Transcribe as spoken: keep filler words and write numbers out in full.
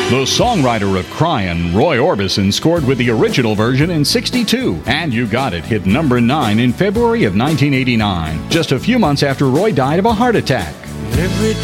The songwriter of Cryin', Roy Orbison, scored with the original version in sixty-two, and You Got It hit number nine in February of nineteen eighty-nine, just a few months after Roy died of a heart attack. Every